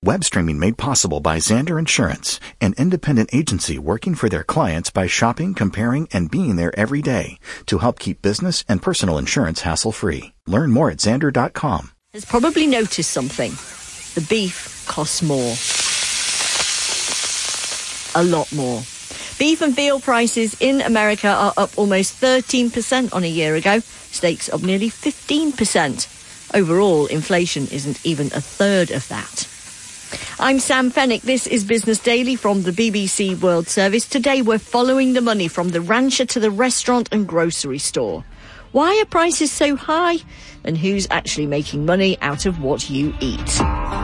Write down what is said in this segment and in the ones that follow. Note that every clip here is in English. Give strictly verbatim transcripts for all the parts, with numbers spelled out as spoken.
Web streaming made possible by Xander Insurance, an independent agency working for their clients by shopping, comparing, and being there every day to help keep business and personal insurance hassle-free. Learn more at xander dot com. Has probably noticed something. The beef costs more. A lot more. Beef and veal prices in America are up almost thirteen percent on a year ago. Steaks up nearly fifteen percent. Overall, inflation isn't even a third of that. I'm Sam Fennick. This is Business Daily from the B B C World Service. Today we're following the money from the rancher to the restaurant and grocery store. Why are prices so high? And who's actually making money out of what you eat?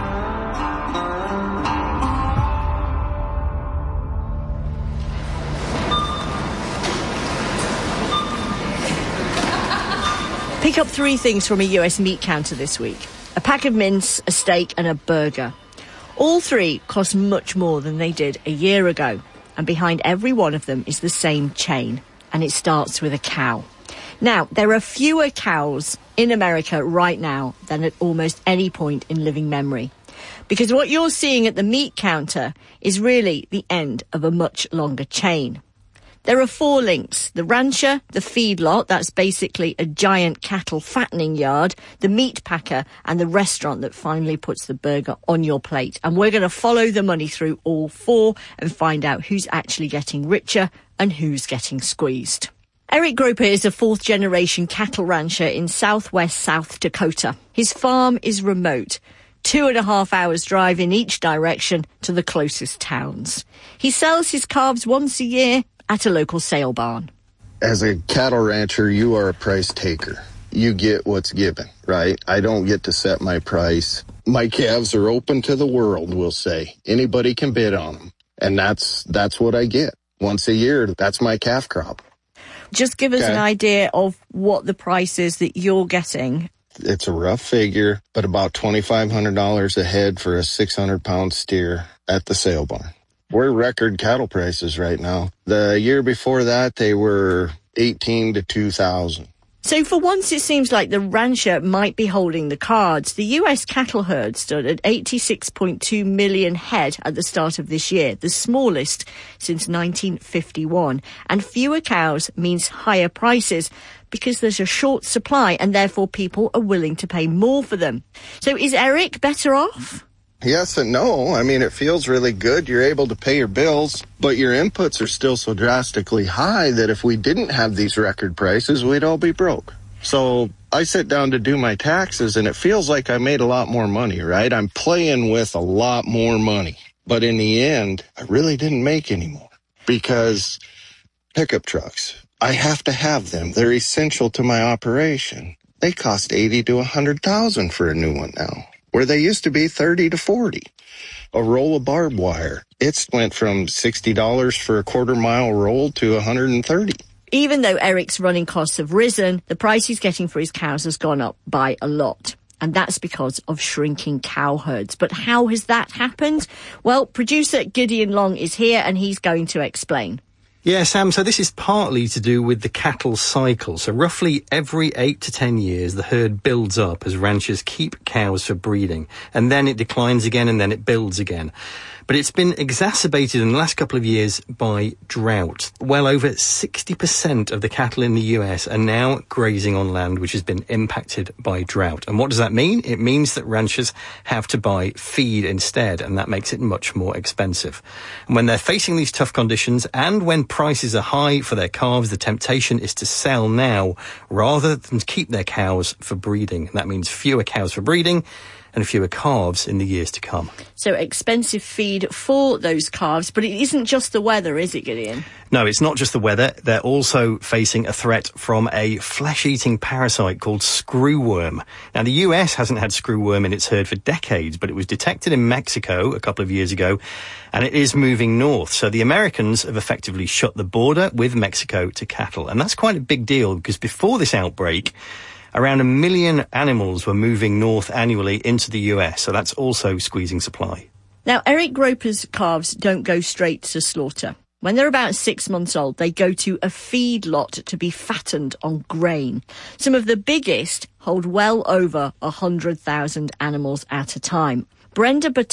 Pick up three things from a U S meat counter this week. A pack of mince, a steak and a burger. All three cost much more than they did a year ago. And behind every one of them is the same chain. And it starts with a cow. Now, there are fewer cows in America right now than at almost any point in living memory. Because what you're seeing at the meat counter is really the end of a much longer chain. There are four links: the rancher, the feedlot, that's basically a giant cattle fattening yard, the meat packer, and the restaurant that finally puts the burger on your plate. And we're going to follow the money through all four and find out who's actually getting richer and who's getting squeezed. Eric Groper is a fourth-generation cattle rancher in southwest South Dakota. His farm is remote, two and a half hours drive in each direction to the closest towns. He sells his calves once a year at a local sale barn. As a cattle rancher, you are a price taker. You get what's given, right? I don't get to set my price. My calves are open to the world, we'll say. Anybody can bid on them. And that's that's what I get. Once a year, that's my calf crop. Just give us Okay. an idea of what the price is that you're getting. It's a rough figure, but about twenty-five hundred dollars a head for a six hundred pound steer at the sale barn. We're record cattle prices right now. The year before that, they were eighteen to two thousand. So for once, it seems like the rancher might be holding the cards. The U S cattle herd stood at eighty-six point two million head at the start of this year, the smallest since nineteen fifty-one. And fewer cows means higher prices because there's a short supply and therefore people are willing to pay more for them. So is Eric better off? Yes and no. I mean, it feels really good. You're able to pay your bills, but your inputs are still so drastically high that if we didn't have these record prices, we'd all be broke. So I sit down to do my taxes, and it feels like I made a lot more money, right? I'm playing with a lot more money. But in the end, I really didn't make any more because pickup trucks, I have to have them. They're essential to my operation. They cost eighty to one hundred thousand for a new one now, where they used to be thirty to forty. A roll of barbed wire, it's went from sixty dollars for a quarter mile roll to one hundred thirty. Even though Eric's running costs have risen, the price he's getting for his cows has gone up by a lot. And that's because of shrinking cow herds. But how has that happened? Well, producer Gideon Long is here and he's going to explain. Yeah, Sam, so this is partly to do with the cattle cycle. So roughly every eight to ten years, the herd builds up as ranchers keep cows for breeding. And then it declines again and then it builds again. But it's been exacerbated in the last couple of years by drought. Well over sixty percent of the cattle in the U S are now grazing on land which has been impacted by drought. And what does that mean? It means that ranchers have to buy feed instead, and that makes it much more expensive. And when they're facing these tough conditions and when prices are high for their calves, the temptation is to sell now rather than keep their cows for breeding. And that means fewer cows for breeding and fewer calves in the years to come. So expensive feed for those calves, but it isn't just the weather, is it, Gideon? No, it's not just the weather. They're also facing a threat from a flesh-eating parasite called screwworm. Now, the U S hasn't had screwworm in its herd for decades, but it was detected in Mexico a couple of years ago, and it is moving north. So the Americans have effectively shut the border with Mexico to cattle, and that's quite a big deal because before this outbreak, around a million animals were moving north annually into the U S, so that's also squeezing supply. Now, Eric Groper's calves don't go straight to slaughter. When they're about six months old, they go to a feedlot to be fattened on grain. Some of the biggest hold well over one hundred thousand animals at a time. Brenda Battelle